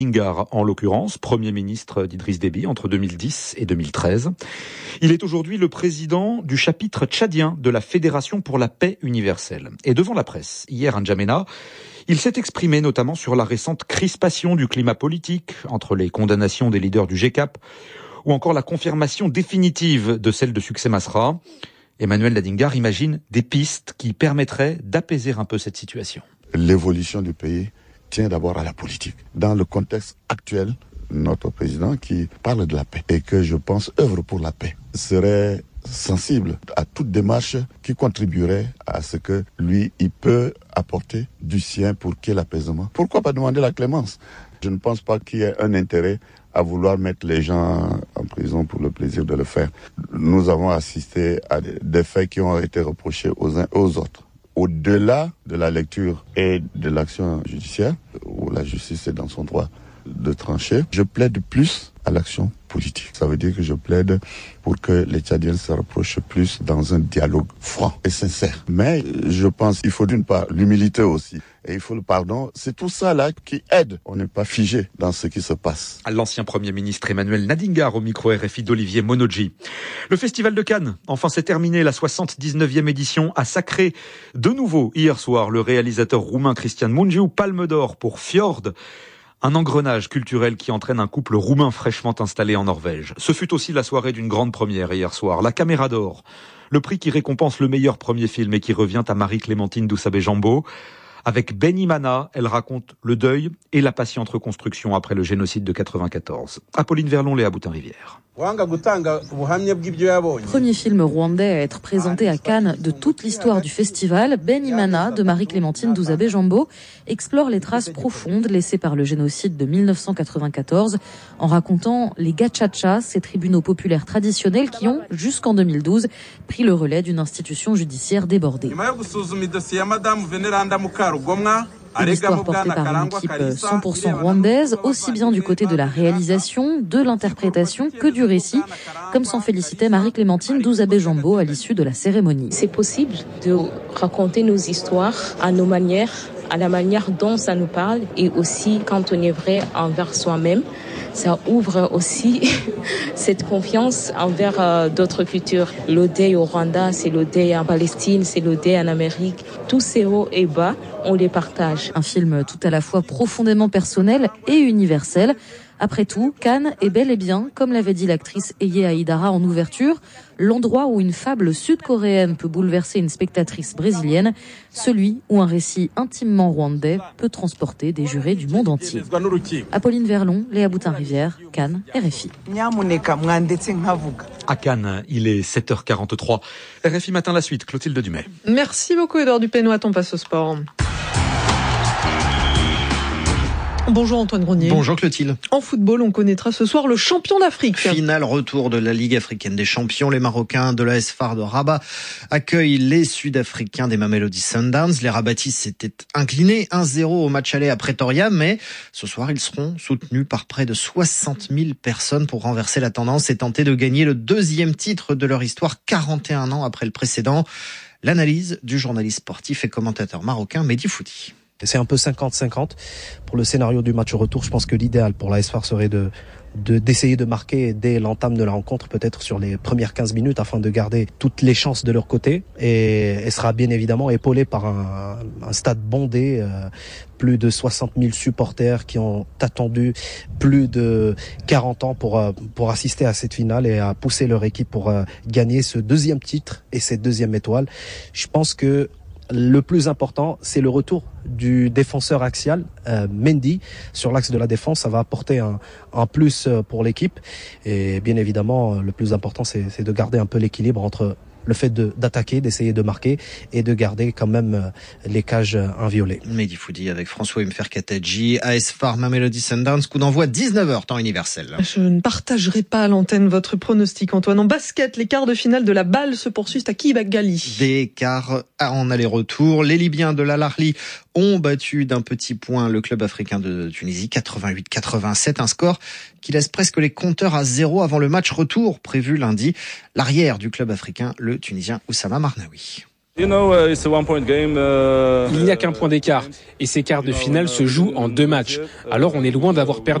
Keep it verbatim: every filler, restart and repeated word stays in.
Ngar, en l'occurrence, Premier ministre d'Idriss Déby entre deux mille dix et deux mille treize. Il est aujourd'hui le président du chapitre tchadien de la Fédération pour la paix universelle. Et devant la presse, hier à N'Djamena, il s'est exprimé notamment sur la récente crispation du climat politique entre les condamnations des leaders du G C A P ou encore la confirmation définitive de celle de Succès Masra. Emmanuel Nadingar imagine des pistes qui permettraient d'apaiser un peu cette situation. L'évolution du pays tient d'abord à la politique. Dans le contexte actuel, notre président qui parle de la paix et que je pense œuvre pour la paix serait sensible à toute démarche qui contribuerait à ce que lui, il peut apporter du sien pour qu'il y ait l'apaisement. Pourquoi pas demander la clémence? Je ne pense pas qu'il y ait un intérêt à vouloir mettre les gens en prison pour le plaisir de le faire. Nous avons assisté à des faits qui ont été reprochés aux uns et aux autres. Au-delà de la lecture et de l'action judiciaire, où la justice est dans son droit de trancher, je plaide plus à l'action politique. Ça veut dire que je plaide pour que les Tchadiens se rapprochent plus dans un dialogue franc et sincère. Mais je pense qu'il faut d'une part l'humilité aussi. Et il faut le pardon. C'est tout ça là qui aide. On n'est pas figé dans ce qui se passe. L'ancien Premier ministre Emmanuel Nadingar au micro R F I d'Olivier Monodji. Le Festival de Cannes, enfin c'est terminé. La soixante-dix-neuvième édition a sacré de nouveau hier soir le réalisateur roumain Cristian Mungiu, Palme d'Or pour Fjord. Un engrenage culturel qui entraîne un couple roumain fraîchement installé en Norvège. Ce fut aussi la soirée d'une grande première hier soir, la Caméra d'Or. Le prix qui récompense le meilleur premier film et qui revient à Marie-Clémentine Doussabé-Jambeau. Avec Benimana, elle raconte le deuil et la patiente reconstruction après le génocide de quatre-vingt-quatorze. Apolline Verlon, Léa Boutin-Rivière. Premier film rwandais à être présenté à Cannes de toute l'histoire du festival, Benimana de Marie-Clémentine Doussabé-Jambeau explore les traces profondes laissées par le génocide de mille neuf cent quatre-vingt-quatorze en racontant les gachachas, ces tribunaux populaires traditionnels qui ont, jusqu'en deux mille douze, pris le relais d'une institution judiciaire débordée. Une histoire portée par une équipe cent pour cent rwandaise, aussi bien du côté de la réalisation, de l'interprétation que du récit, comme s'en félicitait Marie-Clémentine Doussabé-Jambeau à l'issue de la cérémonie. C'est possible de raconter nos histoires à nos manières, à la manière dont ça nous parle, et aussi quand on est vrai envers soi-même. Ça ouvre aussi cette confiance envers euh, d'autres cultures. L'Odé au Rwanda, c'est l'Odé en Palestine, c'est l'Odé en Amérique. Tous ces hauts et bas, on les partage. Un film tout à la fois profondément personnel et universel. Après tout, Cannes est bel et bien, comme l'avait dit l'actrice Eye Aïdara en ouverture, l'endroit où une fable sud-coréenne peut bouleverser une spectatrice brésilienne, celui où un récit intimement rwandais peut transporter des jurés du monde entier. Apolline Verlon, Léa Boutin-Rivière, Cannes, R F I. À Cannes, il est sept heures quarante-trois. R F I Matin, la suite, Clotilde Dumais. Merci beaucoup Édouard Dupénois, on passe au sport. Bonjour Antoine Grenier. Bonjour Clotilde. En football, on connaîtra ce soir le champion d'Afrique. Finale retour de la Ligue africaine des champions. Les Marocains de l'A S F A R de Rabat accueillent les Sud-Africains des Mamelody Sundowns. Les Rabatis s'étaient inclinés un zéro au match aller à Pretoria, mais ce soir, ils seront soutenus par près de soixante mille personnes pour renverser la tendance et tenter de gagner le deuxième titre de leur histoire, quarante et un ans après le précédent. L'analyse du journaliste sportif et commentateur marocain Mehdi Fouti. C'est un peu cinquante cinquante pour le scénario du match retour. Je pense que l'idéal pour l'A S F A R serait de, de d'essayer de marquer dès l'entame de la rencontre, peut-être sur les premières quinze minutes, afin de garder toutes les chances de leur côté. Et elle sera bien évidemment épaulée par un, un stade bondé, euh, plus de soixante mille supporters qui ont attendu plus de quarante ans pour pour assister à cette finale et à pousser leur équipe pour euh, gagner ce deuxième titre et cette deuxième étoile. Je pense que le plus important, c'est le retour du défenseur axial, euh, Mendy, sur l'axe de la défense. Ça va apporter un, un plus pour l'équipe. Et bien évidemment, le plus important, c'est, c'est de garder un peu l'équilibre entre le fait de, d'attaquer, d'essayer de marquer et de garder quand même les cages inviolées. Mehdi Fouti avec François Mferkatadji, A S F A R Mamelody Sundowns, coup d'envoi dix-neuf heures, temps universel. Je ne partagerai pas à l'antenne votre pronostic, Antoine. En basket, les quarts de finale de la balle se poursuivent à Kibagali. Des quarts en aller-retour. Les Libyens de l'Al Ahly ont battu d'un petit point le club africain de Tunisie, quatre-vingt-huit quatre-vingt-sept, un score qui laisse presque les compteurs à zéro avant le match retour prévu lundi. L'arrière du club africain, le Tunisien Oussama Marnaoui. Il n'y a qu'un point d'écart et ces quarts de finale se jouent en deux matchs. Alors on est loin d'avoir perdu